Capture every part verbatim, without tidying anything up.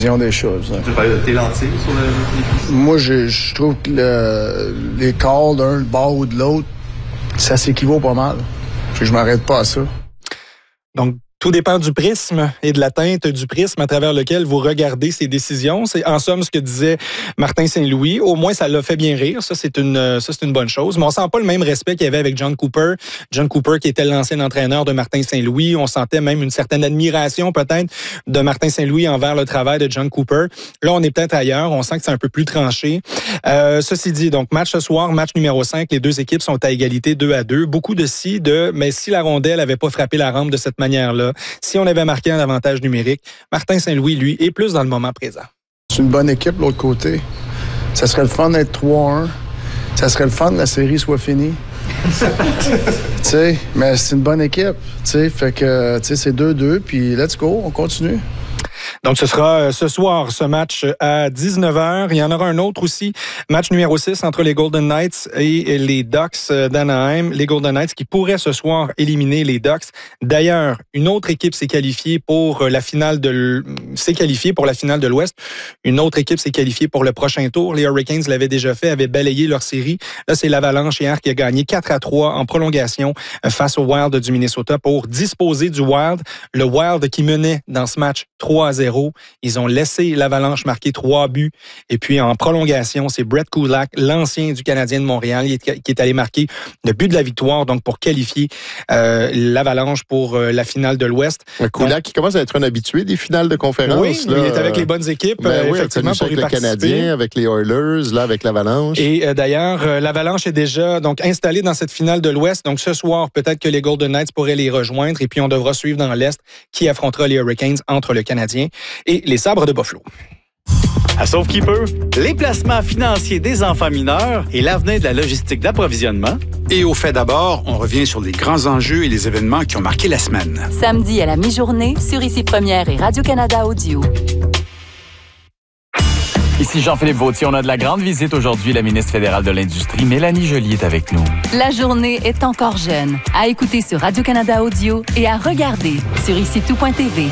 des choses. Tu veux parler de tes lentilles sur le... Moi, je, je trouve que le, les calls d'un bord ou de l'autre, ça s'équivaut pas mal. Fait que je m'arrête pas à ça. Donc, tout dépend du prisme et de la teinte du prisme à travers lequel vous regardez ces décisions. C'est en somme ce que disait Martin Saint-Louis. Au moins, ça l'a fait bien rire. Ça, c'est une, ça, c'est une bonne chose. Mais on sent pas le même respect qu'il y avait avec John Cooper. John Cooper, qui était l'ancien entraîneur de Martin Saint-Louis. On sentait même une certaine admiration, peut-être, de Martin Saint-Louis envers le travail de John Cooper. Là, on est peut-être ailleurs. On sent que c'est un peu plus tranché. Euh, ceci dit, donc, match ce soir, match numéro cinq. Les deux équipes sont à égalité deux à deux. Beaucoup de si, de, mais si la rondelle avait pas frappé la rampe de cette manière-là, si on avait marqué un avantage numérique, Martin Saint-Louis, lui, est plus dans le moment présent. C'est une bonne équipe, l'autre côté. Ça serait le fun d'être trois un. Ça serait le fun que la série soit finie. Tu sais, mais c'est une bonne équipe. Tu sais, fait que, tu sais, c'est deux deux, puis let's go, on continue. Donc, ce sera ce soir, ce match à dix-neuf heures. Il y en aura un autre aussi, match numéro six entre les Golden Knights et les Ducks d'Anaheim. Les Golden Knights qui pourraient ce soir éliminer les Ducks. D'ailleurs, une autre équipe s'est qualifiée pour la finale de s'est qualifiée pour la finale de l'Ouest. Une autre équipe s'est qualifiée pour le prochain tour. Les Hurricanes l'avaient déjà fait, avaient balayé leur série. Là, c'est l'Avalanche hier qui a gagné quatre à trois en prolongation face au Wild du Minnesota pour disposer du Wild. Le Wild qui menait dans ce match trois à zéro. Ils ont laissé l'Avalanche marquer trois buts. Et puis, en prolongation, c'est Brett Kulak, l'ancien du Canadien de Montréal, qui est allé marquer le but de la victoire, donc pour qualifier euh, l'Avalanche pour euh, la finale de l'Ouest. Kulak qui commence à être un habitué des finales de conférence. Oui, là, il est avec les bonnes équipes, ben euh, oui, effectivement, pour avec y le participer. Canadien, avec les Oilers, là, avec l'Avalanche. Et euh, d'ailleurs, euh, l'Avalanche est déjà donc installée dans cette finale de l'Ouest. Donc, ce soir, peut-être que les Golden Knights pourraient les rejoindre. Et puis, on devra suivre dans l'Est qui affrontera les Hurricanes entre le Canadien et les Sabres de Buffalo. À Sauvekeeper, les placements financiers des enfants mineurs et l'avenir de la logistique d'approvisionnement. Et au fait d'abord, on revient sur les grands enjeux et les événements qui ont marqué la semaine. Samedi à la mi-journée sur Ici Première et Radio-Canada Audio. Ici Jean-Philippe Vautier, on a de la grande visite aujourd'hui. La ministre fédérale de l'Industrie, Mélanie Joly, est avec nous. La journée est encore jeune. À écouter sur Radio-Canada Audio et à regarder sur ici tout point t v.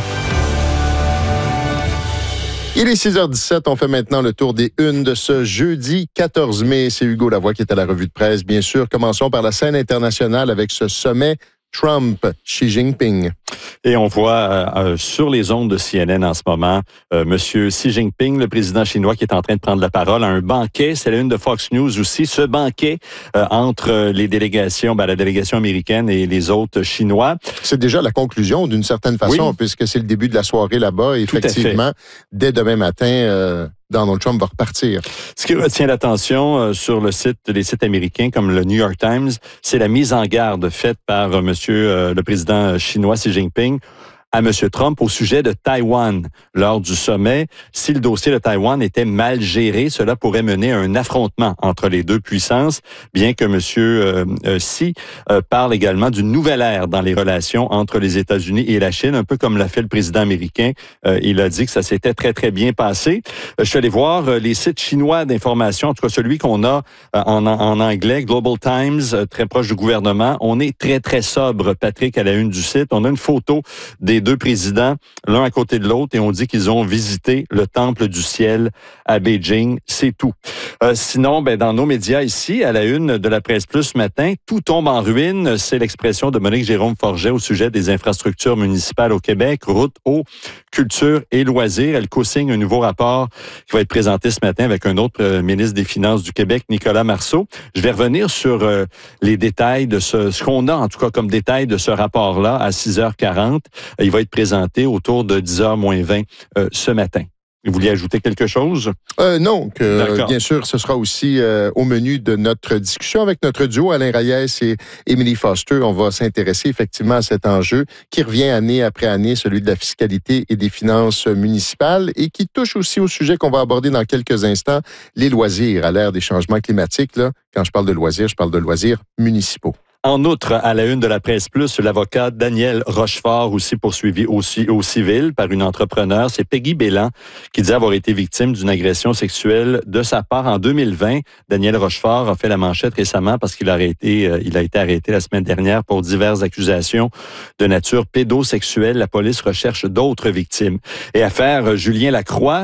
Il est six heures dix-sept, on fait maintenant le tour des unes de ce jeudi quatorze mai. C'est Hugo Lavoie qui est à la revue de presse. Bien sûr, commençons par la scène internationale avec ce sommet Trump-Xi Jinping. Et on voit euh, euh, sur les ondes de C N N en ce moment, euh, Monsieur Xi Jinping, le président chinois, qui est en train de prendre la parole à un banquet. C'est la une de Fox News aussi. Ce banquet euh, entre les délégations, ben, la délégation américaine et les autres Chinois. C'est déjà la conclusion d'une certaine façon, oui, puisque c'est le début de la soirée là-bas. Et effectivement, dès demain matin, euh, Donald Trump va repartir. Ce qui retient l'attention euh, sur le site, les sites américains comme le New York Times, c'est la mise en garde faite par euh, Monsieur euh, le président chinois Xi Jinping à M. Trump au sujet de Taïwan. Lors du sommet, si le dossier de Taïwan était mal géré, cela pourrait mener à un affrontement entre les deux puissances, bien que M. Euh, euh, Xi euh, parle également d'une nouvelle ère dans les relations entre les États-Unis et la Chine, un peu comme l'a fait le président américain. Euh, il a dit que ça s'était très, très bien passé. Euh, je suis allé voir euh, les sites chinois d'information, en tout cas celui qu'on a euh, en, en anglais, Global Times, euh, très proche du gouvernement. On est très, très sobre, Patrick, à la une du site. On a une photo des deux présidents, l'un à côté de l'autre, et on dit qu'ils ont visité le Temple du Ciel à Beijing. C'est tout. Euh, sinon, ben, dans nos médias ici, à la une de la Presse Plus ce matin, tout tombe en ruine. C'est l'expression de Monique Jérôme Forget au sujet des infrastructures municipales au Québec, routes, eau, culture et loisirs. Elle co-signe un nouveau rapport qui va être présenté ce matin avec un autre euh, ministre des Finances du Québec, Nicolas Marceau. Je vais revenir sur euh, les détails de ce, ce qu'on a, en tout cas, comme détail de ce rapport-là à six heures quarante. Il va être présenté autour de dix heures moins vingt euh, ce matin. Vous vouliez ajouter quelque chose? Euh, non, que, bien sûr, ce sera aussi euh, au menu de notre discussion avec notre duo, Alain Reyes et Émilie Foster. On va s'intéresser effectivement à cet enjeu qui revient année après année, celui de la fiscalité et des finances municipales, et qui touche aussi au sujet qu'on va aborder dans quelques instants, les loisirs à l'ère des changements climatiques. Là, quand je parle de loisirs, je parle de loisirs municipaux. En outre, à la une de la Presse Plus, l'avocat Daniel Rochefort, aussi poursuivi aussi au civil par une entrepreneure, c'est Peggy Bélan, qui dit avoir été victime d'une agression sexuelle de sa part en deux mille vingt. Daniel Rochefort a fait la manchette récemment parce qu'il a, arrêté, euh, il a été arrêté la semaine dernière pour diverses accusations de nature pédosexuelle. La police recherche d'autres victimes. Et affaire Julien Lacroix,